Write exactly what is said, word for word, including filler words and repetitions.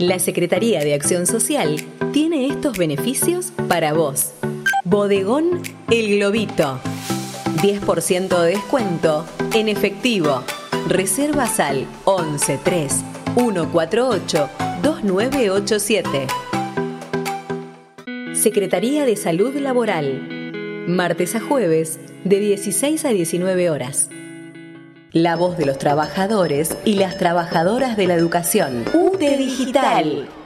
La Secretaría de Acción Social tiene estos beneficios para vos. Bodegón El Globito. diez por ciento de descuento en efectivo. Reservas al once tres uno cuatro ocho dos nueve ocho siete. Secretaría de Salud Laboral. Martes a jueves de dieciséis a diecinueve horas. La voz de los trabajadores y las trabajadoras de la educación. U T E Digital.